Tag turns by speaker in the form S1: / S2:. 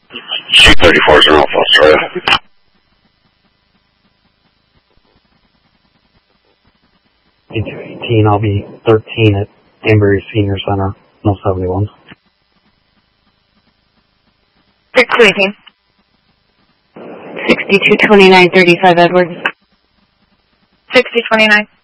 S1: C-34 is in Alpha, Australia.
S2: D218, I'll be 13 at Danbury Senior Center, no 71.
S3: 6218. 6229, 35 Edwards. 6029.